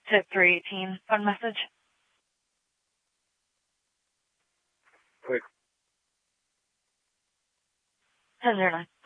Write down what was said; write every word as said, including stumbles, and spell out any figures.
to three eighteen. Phone message. Quick. ten zero nine.